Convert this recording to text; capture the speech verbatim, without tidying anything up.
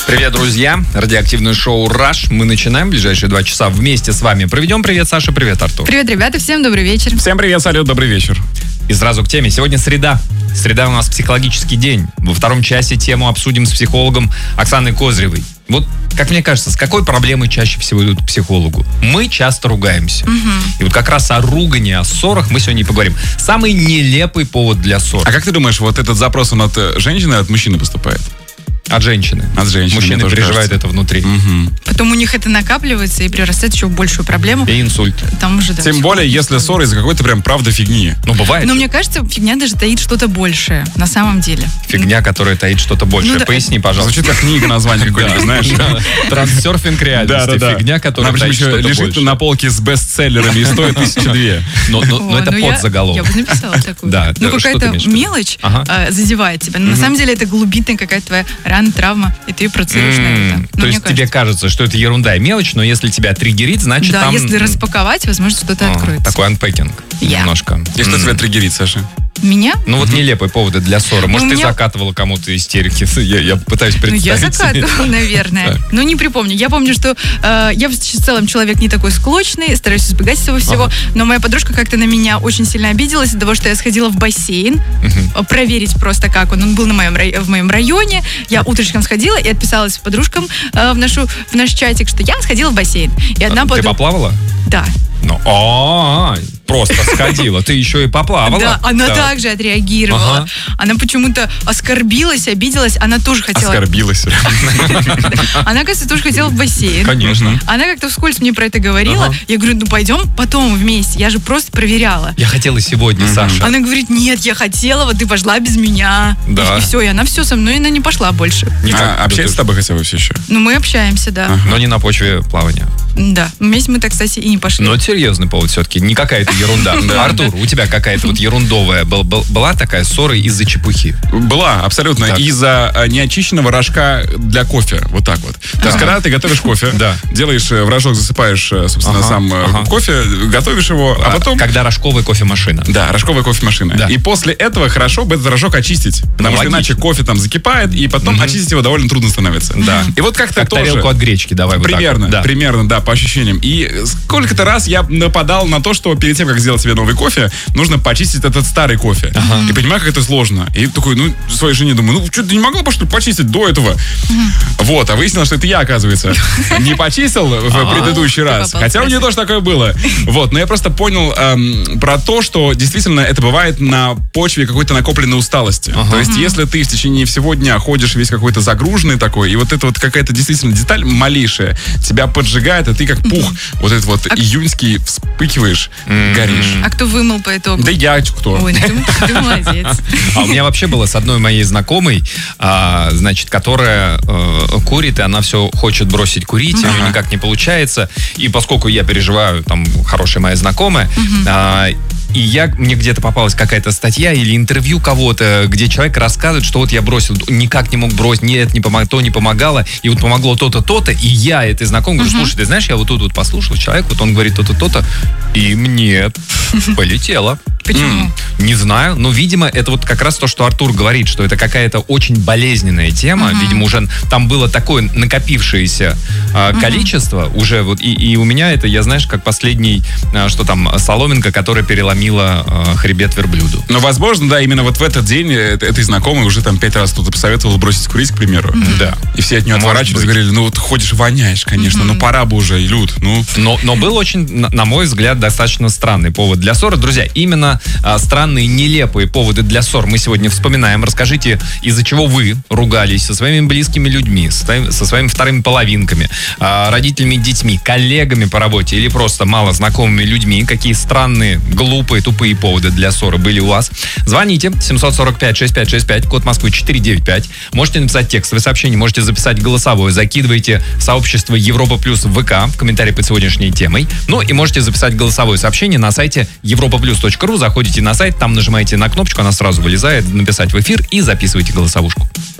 Привет, друзья. Радиоактивное шоу «Раш». Мы начинаем ближайшие два часа вместе с вами. Проведем. Привет, Саша. Привет, Артур. Привет, ребята. Всем добрый вечер. Всем привет, салют, добрый вечер. И сразу к теме. Сегодня среда. Среда у нас психологический день. Во втором часе тему обсудим с психологом Оксаной Козыревой. Вот, как мне кажется, с какой проблемой чаще всего идут к психологу? Мы часто ругаемся. Угу. И вот как раз о ругани, о ссорах мы сегодня и поговорим. Самый нелепый повод для ссор. А как ты думаешь, вот этот запрос, он от женщины, от мужчины поступает? От женщины. От женщины. Мужчины переживают это внутри. Угу. Потом у них это накапливается и прирастает еще в большую проблему. И инсульт. Там уже, да, Тем более, если ссора из-за какой-то прям правда фигни. Ну, бывает. Но мне кажется, фигня даже таит что-то большее, на самом деле. Фигня, которая таит что-то большее. Ну, да. Поясни, пожалуйста. Звучит как книга, название какое-нибудь, знаешь? Трансерфинг реальности. Фигня, которая таит что-то лежит большее. на полке с бестселлерами и стоит тысячи две. Но это О, ну я- подзаголовок. Я бы написала такую. Да, Ну, да, что ты какая-то имеешь в виду? мелочь Ага. э, задевает тебя. Но на самом деле это глубинная какая-то твоя рана, травма, и ты ее проецируешь на это. М, Ну, То мне есть тебе кажется. кажется, что это ерунда и мелочь, но если тебя триггерит, значит Да, там... если распаковать, возможно, что-то а, откроется. Такой анпекинг Я. немножко. И что М. тебя триггерит, Саша? Меня? Ну вот нелепые поводы для ссоры. Может, Ну, ты меня- закатывала кому-то истерики. Я, я пытаюсь Ну, представить я себе. закатывала, наверное. Так. Ну, не припомню. Я помню, что э, я в целом человек не такой склочный, стараюсь избегать этого всего, Ага. но моя подружка как-то на меня очень сильно обиделась из-за того, что я сходила в бассейн, э, проверить просто, как он. Он был на моем, рай- в моем районе. Я утречком сходила и отписалась подружкам э, в, нашу, в наш чатик, что я сходила в бассейн. И одна Ты подруга... поплавала? Да. Ну, а, просто сходила. Ты еще и поплавала. Да, она Так. также отреагировала. Ага. Она почему-то оскорбилась, обиделась. Она тоже хотела... Оскорбилась. Она, кажется, тоже хотела в бассейн. Конечно. Она как-то вскользь мне про это говорила. Ага. Я говорю, ну пойдем потом вместе. Я же просто проверяла. Я хотела сегодня, Саша. Она говорит, нет, я хотела, вот ты пошла без меня. Да. И, и все, и она все со мной, и она не пошла больше. Никак. А, общается с тобой хотя бы все еще? Ну, мы общаемся, да. Но не на почве плавания. Да. Вместе мы-то, кстати, и не пошли. Но это серьезный повод все-таки, не какая-то ерунда. Артур, у тебя какая-то вот ерундовая был- был- была такая ссора из-за чепухи? Была, абсолютно. Так. Из-за а, неочищенного рожка для кофе. Вот так вот. То есть, когда ты готовишь кофе, Да. делаешь э, в рожок, засыпаешь, э, собственно, Ага, сам э, ага. кофе, готовишь его, а потом... Когда рожковая кофемашина. Да, рожковая кофемашина. Да. И после этого хорошо бы этот рожок очистить. Потому что логично. иначе кофе там закипает, и потом Мгм. очистить его довольно трудно становится. Да. И вот как-то Как тоже... тарелку от гречки, давай вот так Примерно, вот. Да. примерно, да, по ощущениям. И сколько-то раз я нападал на то, что перед тем, как сделать себе новый кофе, нужно почистить этот старый кофе. И понимаю, как это сложно. И такой, ну, своей жене думаю, ну, что, ты не могла бы, что ли, почистить до этого? Вот, а выяснилось, что это я, оказывается, не почистил в предыдущий Ты раз. попал в Хотя у нее просак. тоже такое было. Вот, но я просто понял эм, про то, что действительно это бывает на почве какой-то накопленной усталости. Ага. То есть, если ты в течение всего дня ходишь весь какой-то загруженный такой, и вот это вот какая-то действительно деталь малейшая тебя поджигает, и ты как пух вот этот вот А- июньский вспыхиваешь, горишь. А кто вымыл по итогу? Да я кто? Ой, ну ты, ты молодец. А у меня вообще было с одной моей знакомой, а, значит, которая э, курит, и она все хочет бросить курить, и у нее никак не получается. И поскольку я переживаю, там, хорошая моя знакомая, а, и я, мне где-то попалась какая-то статья или интервью кого-то, где человек рассказывает, что вот я бросил, никак не мог бросить, нет, не помог, то не помогало, и вот помогло то-то, то-то, и я этой знакомой говорю, слушай, ты знаешь, я вот тут вот послушал, человек, вот он говорит то-то, то-то, и мне полетело. Почему? М, Не знаю, но, видимо, это вот как раз то, что Артур говорит, что это какая-то очень болезненная тема. Видимо, уже там было такое накопившееся а, количество уже вот, и, и у меня это, я знаешь, как последний, а, что там, соломинка, которая переломила а, хребет верблюду. Но, возможно, да, именно вот в этот день э, этой знакомой уже там пять раз кто-то посоветовал бросить курить, к примеру. Да. И все от нее Может отворачивались и быть. говорили, ну вот ходишь, воняешь, конечно, ну пора бы уже, Люд, ну... Но, но был очень, на, на мой взгляд, достаточно странный повод для ссоры. Друзья, именно а, странные, нелепые поводы для ссор мы сегодня вспоминаем. Расскажите, из-за чего вы ругались со своими близкими людьми, со, своим- со своими вторыми половинками, а, родителями, детьми, коллегами по работе или просто мало знакомыми людьми. Какие странные, глупые, тупые поводы для ссоры были у вас. Звоните семь сорок пять шестьдесят пять шестьдесят пять, код Москвы четыреста девяносто пять. Можете написать текстовое сообщение, можете записать голосовое. Закидывайте в сообщество Европа Плюс в ВК в комментарии под сегодняшней темой. Ну и можете записать голосовое сообщение на сайте европа плюс точка ру. Заходите на сайт, там нажимаете на кнопочку, она сразу вылезает, написать в эфир и записывайте голосовушку.